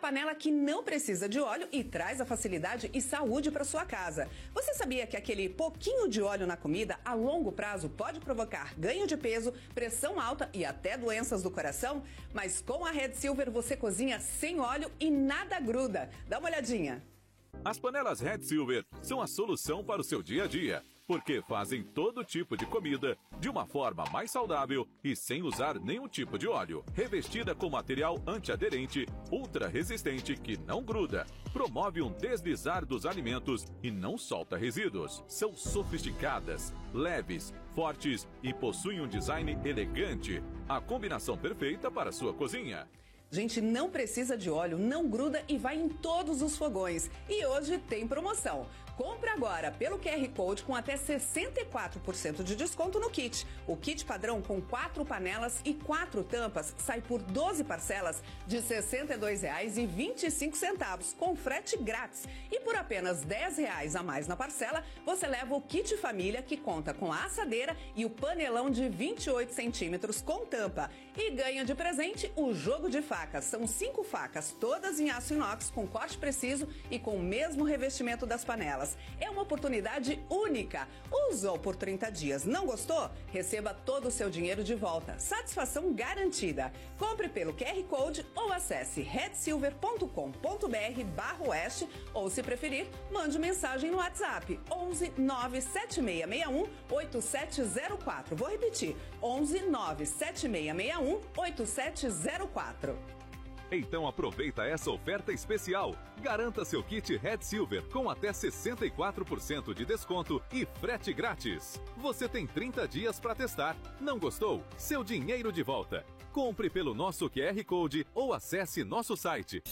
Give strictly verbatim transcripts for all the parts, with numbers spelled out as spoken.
panela que não precisa de óleo e traz a facilidade e saúde para sua casa. Você sabia que aquele pouquinho de óleo na comida a longo prazo pode provocar ganho de peso, pressão alta e até doenças do coração? Mas com a Red Silver você cozinha sem óleo e nada gruda. Dá uma olhadinha. As panelas Red Silver são a solução para o seu dia a dia, porque fazem todo tipo de comida de uma forma mais saudável e sem usar nenhum tipo de óleo. Revestida com material antiaderente, ultra resistente que não gruda, promove um deslizar dos alimentos e não solta resíduos. São sofisticadas, leves, fortes e possuem um design elegante. A combinação perfeita para a sua cozinha. Gente, não precisa de óleo, não gruda e vai em todos os fogões. E hoje tem promoção. Compre agora pelo Q R Code com até sessenta e quatro por cento de desconto no kit. O kit padrão com quatro panelas e quatro tampas sai por doze parcelas de sessenta e dois reais e vinte e cinco centavos, com frete grátis. E por apenas dez reais a mais na parcela, você leva o kit família que conta com a assadeira e o panelão de vinte e oito centímetros com tampa. E ganha de presente o jogo de facas. São cinco facas, todas em aço inox, com corte preciso e com o mesmo revestimento das panelas. É uma oportunidade única. Usou por trinta dias, não gostou? Receba todo o seu dinheiro de volta. Satisfação garantida. Compre pelo Q R Code ou acesse red silver ponto com ponto br barra oeste ou, se preferir, mande mensagem no WhatsApp onze nove sete seis seis um oito sete zero quatro. Vou repetir, onze nove sete seis seis um oito sete zero quatro. Então aproveita essa oferta especial. Garanta seu kit Red Silver com até sessenta e quatro por cento de desconto e frete grátis. Você tem trinta dias para testar. Não gostou? Seu dinheiro de volta. Compre pelo nosso Q R Code ou acesse nosso site.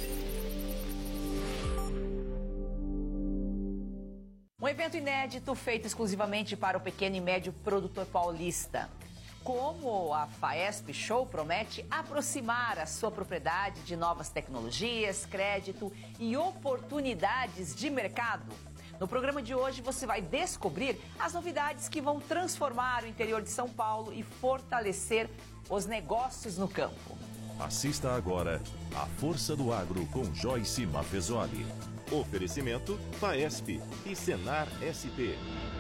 Um evento inédito feito exclusivamente para o pequeno e médio produtor paulista. Como a Faesp Show promete aproximar a sua propriedade de novas tecnologias, crédito e oportunidades de mercado. No programa de hoje você vai descobrir as novidades que vão transformar o interior de São Paulo e fortalecer os negócios no campo. Assista agora a Força do Agro com Joyce Mafezoli. Oferecimento Faesp e Senar S P.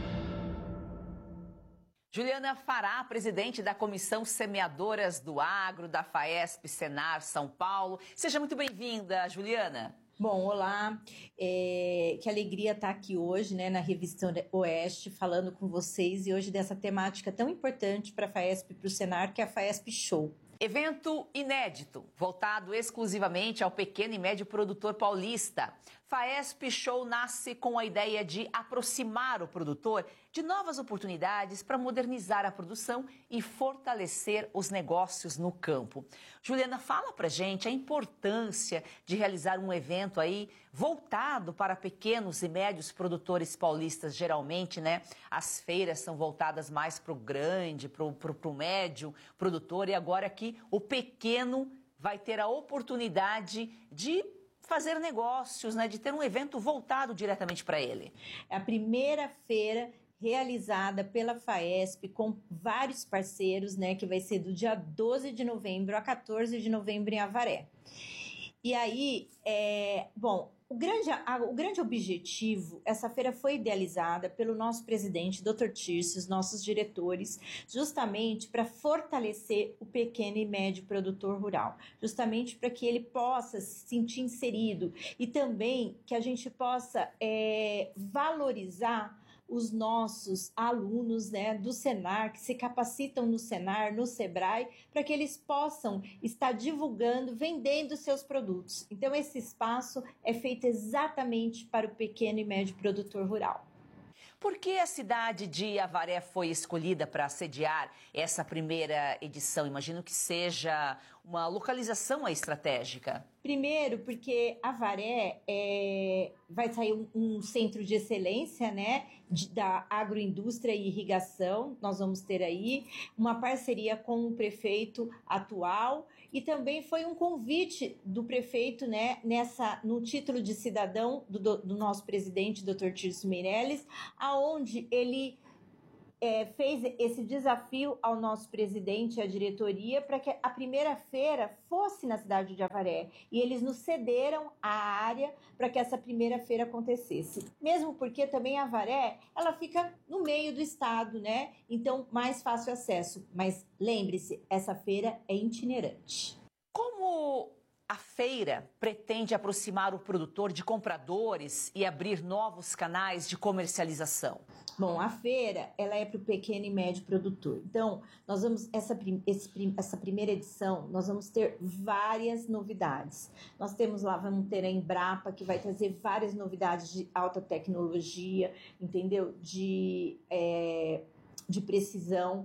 Juliana Fará, presidente da Comissão Semeadoras do Agro, da Faesp Senar São Paulo. Seja muito bem-vinda, Juliana. Bom, olá, é, que alegria estar aqui hoje, né, na Revista Oeste, falando com vocês e hoje dessa temática tão importante para a Faesp e para o Senar, que é a Faesp Show. Evento inédito, voltado exclusivamente ao pequeno e médio produtor paulista. Faesp Show nasce com a ideia de aproximar o produtor de novas oportunidades para modernizar a produção e fortalecer os negócios no campo. Juliana, fala pra gente a importância de realizar um evento aí voltado para pequenos e médios produtores paulistas. Geralmente, né, as feiras são voltadas mais para o grande, para o médio produtor, e agora aqui o pequeno vai ter a oportunidade de fazer negócios, né, de ter um evento voltado diretamente para ele. É a primeira feira realizada pela Faesp com vários parceiros, né, que vai ser do dia doze de novembro a quatorze de novembro em Avaré. E aí, é, bom, o grande, a, o grande objetivo, essa feira foi idealizada pelo nosso presidente, doutor Tirso, os nossos diretores, justamente para fortalecer o pequeno e médio produtor rural, justamente para que ele possa se sentir inserido e também que a gente possa é, valorizar os nossos alunos, né, do Senar, que se capacitam no Senar, no Sebrae, para que eles possam estar divulgando, vendendo seus produtos. Então, esse espaço é feito exatamente para o pequeno e médio produtor rural. Por que a cidade de Avaré foi escolhida para sediar essa primeira edição? Imagino que seja uma localização estratégica. Primeiro, porque Avaré é, vai sair um, um centro de excelência, né, de, da agroindústria e irrigação. Nós vamos ter aí uma parceria com o prefeito atual e também foi um convite do prefeito, né, nessa, no título de cidadão do, do nosso presidente, doutor Tirso Meirelles, aonde ele é, fez esse desafio ao nosso presidente e à diretoria para que a primeira feira fosse na cidade de Avaré. E eles nos cederam a área para que essa primeira feira acontecesse. Mesmo porque também Avaré, ela fica no meio do estado, né? Então, mais fácil acesso. Mas lembre-se, essa feira é itinerante. Como a feira pretende aproximar o produtor de compradores e abrir novos canais de comercialização? Bom, a feira, ela é para o pequeno e médio produtor. Então, nós vamos, essa, esse, essa primeira edição, nós vamos ter várias novidades. Nós temos lá, vamos ter a Embrapa, que vai trazer várias novidades de alta tecnologia, entendeu? De, é, de precisão.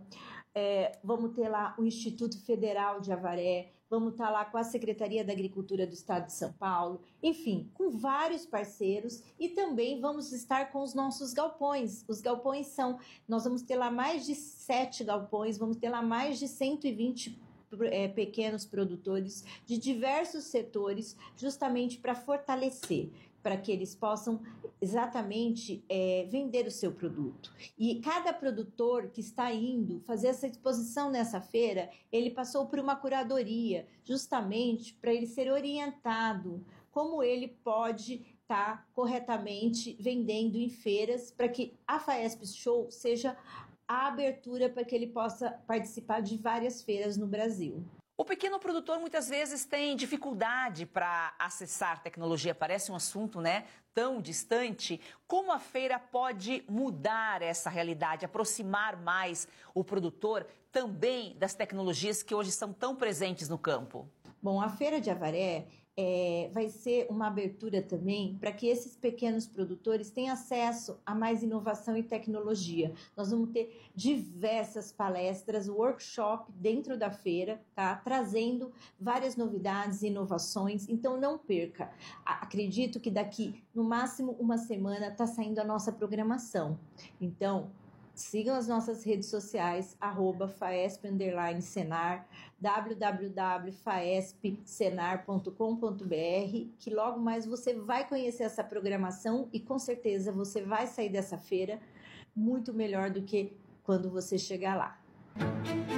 É, vamos ter lá o Instituto Federal de Avaré, vamos estar lá com a Secretaria da Agricultura do Estado de São Paulo, enfim, com vários parceiros, e também vamos estar com os nossos galpões. Os galpões são, nós vamos ter lá mais de sete galpões, vamos ter lá mais de cento e vinte é, pequenos produtores de diversos setores, justamente para fortalecer, para que eles possam exatamente é, vender o seu produto. E cada produtor que está indo fazer essa exposição nessa feira, ele passou por uma curadoria, justamente para ele ser orientado como ele pode estar tá corretamente vendendo em feiras, para que a Faesp Show seja a abertura para que ele possa participar de várias feiras no Brasil. O pequeno produtor muitas vezes tem dificuldade para acessar tecnologia, parece um assunto, né, tão distante. Como a feira pode mudar essa realidade, aproximar mais o produtor também das tecnologias que hoje são tão presentes no campo? Bom, a Feira de Avaré é, vai ser uma abertura também para que esses pequenos produtores tenham acesso a mais inovação e tecnologia. Nós vamos ter diversas palestras, workshop dentro da feira, tá? Trazendo várias novidades e inovações, então não perca. Acredito que daqui, no máximo uma semana, está saindo a nossa programação. Então, sigam as nossas redes sociais, arroba Faesp underline Senar, w w w ponto faesp senar ponto com ponto b r, que logo mais você vai conhecer essa programação e com certeza você vai sair dessa feira muito melhor do que quando você chegar lá.